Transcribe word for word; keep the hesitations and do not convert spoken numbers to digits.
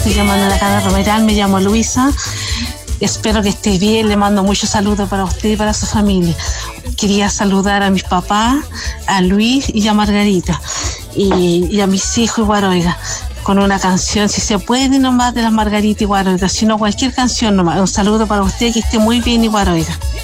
Estoy llamando a la Casa Romeral, me llamo Luisa. Espero que esté bien, le mando muchos saludos para usted y para su familia. Quería saludar a mis papás, a Luis y a Margarita, y, y a mis hijos igual, oiga, con una canción, si se puede nomás, de las Margarita igual, oiga, si no cualquier canción nomás. Un saludo para usted, que esté muy bien igual, oiga.